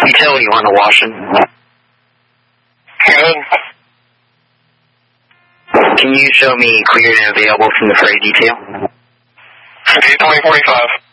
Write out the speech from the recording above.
Utility on the Washington. Good. Can you show me cleared and available from the freight detail? 2045.